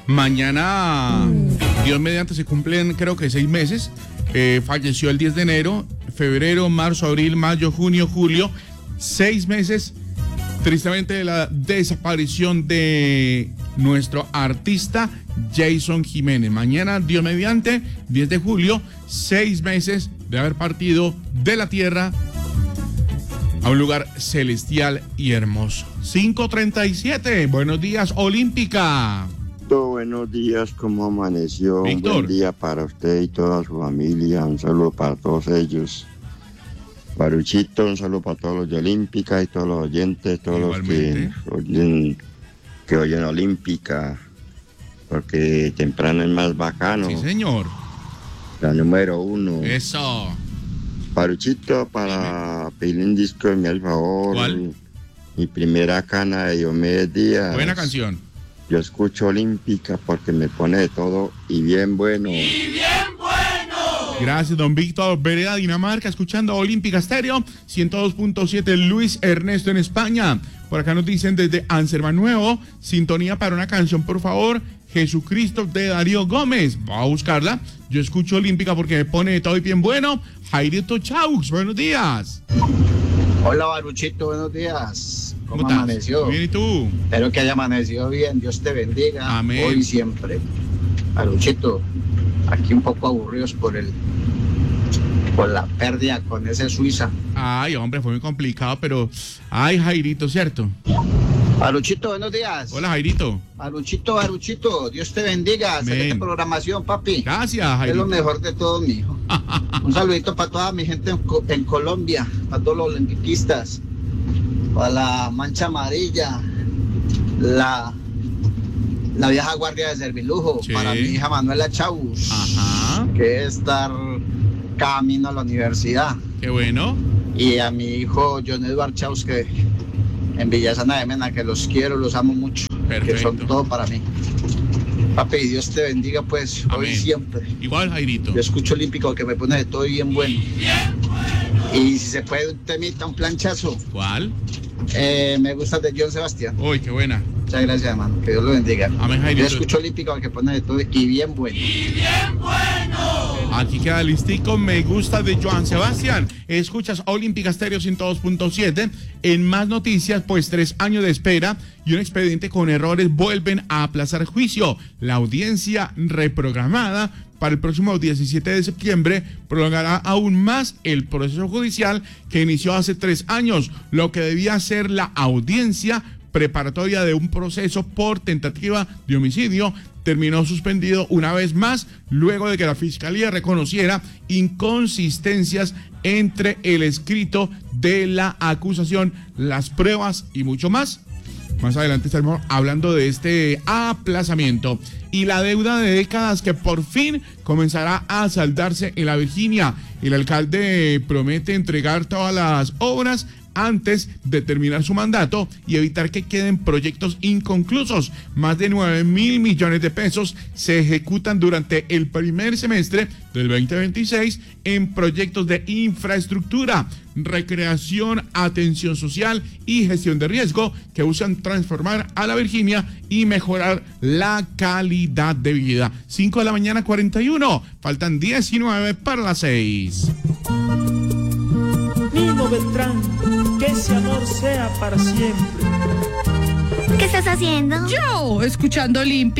Mañana, Dios mediante, se cumplen creo que 6 meses. Falleció el 10 de enero, febrero, marzo, abril, mayo, junio, julio. 6 meses, tristemente, de la desaparición de nuestro artista Jason Jiménez. Mañana, Dios mediante, 10 de julio, 6 meses de haber partido de la tierra a un lugar celestial y hermoso. 5:37, buenos días, Olímpica. Buenos días, ¿cómo amaneció? Víctor. Un buen día para usted y toda su familia, un saludo para todos ellos. Baruchito, un saludo para todos los de Olímpica y todos los oyentes, todos Igualmente. los que oyen Olímpica, porque temprano es más bacano. Sí, señor. La número 1. Eso. Baruchito, para pedirle un disco de mi al favor. ¿Cuál? Mi primera cana de Diomedes Díaz. Buena canción. Yo escucho Olímpica porque me pone de todo y bien bueno. Gracias, don Víctor. Vereda, Dinamarca, escuchando Olímpica Estéreo, 102.7. Luis Ernesto en España. Por acá nos dicen desde Anserma Nuevo, sintonía para una canción, por favor. Jesucristo, de Darío Gómez. Va a buscarla. Yo escucho Olímpica porque me pone de todo y bien bueno. Jairito Chaux, buenos días. Hola Baruchito, buenos días. ¿Cómo estás? amaneció? Bien, ¿y tú? Espero que haya amanecido bien. Dios te bendiga. Amén. Hoy y siempre. Baruchito, aquí un poco aburridos por la pérdida con ese Suiza. Ay, hombre, fue muy complicado, pero... Ay, Jairito, ¿cierto? Baruchito, buenos días. Hola, Jairito. Baruchito, Dios te bendiga. Amén. Excelente programación, papi. Gracias, Es Jairito. lo mejor de todo, mijo. Un saludito para toda mi gente en Colombia, para todos los olimpiquistas, para la Mancha Amarilla, la vieja guardia de Servilujo, Sí. para mi hija Manuela Chaus, Ajá, que es estar camino a la universidad, qué bueno. y a mi hijo John Edward Chaus, que en Villasana de Mena, que los quiero, los amo mucho, Perfecto. que son todo para mí. Papi, Dios te bendiga, pues, hoy Amén. y siempre. Igual, Jairito. Yo escucho Olímpico, que me pone de todo y bien bueno. Y si se puede un temita, un planchazo, ¿Cuál? me gusta de John Sebastián. Uy, qué buena. Muchas gracias, hermano. Que Dios lo bendiga. Amén, Yo Jairito. escucho Olímpico, que pone de todo y bien bueno. Aquí queda listico, me gusta de Joan Sebastián. Escuchas Olímpica Estéreo 102.7. En más noticias, pues 3 años de espera y un expediente con errores vuelven a aplazar juicio. La audiencia reprogramada para el próximo 17 de septiembre prolongará aún más el proceso judicial que inició hace 3 años, lo que debía ser la audiencia preparatoria de un proceso por tentativa de homicidio terminó suspendido una vez más luego de que la Fiscalía reconociera inconsistencias entre el escrito de la acusación, las pruebas y mucho más. Más adelante estaremos hablando de este aplazamiento y la deuda de décadas que por fin comenzará a saldarse en la Virginia. El alcalde promete entregar todas las obras antes de terminar su mandato y evitar que queden proyectos inconclusos. Más de 9.000 millones de pesos se ejecutan durante el primer semestre del 2026 en proyectos de infraestructura, recreación, atención social y gestión de riesgo que buscan transformar a la Virginia y mejorar la calidad de vida. 5 de la mañana, 41. Faltan 19 para las 6. Nino Beltrán, que ese amor sea para siempre. ¿Qué estás haciendo? Yo, escuchando Olímpica.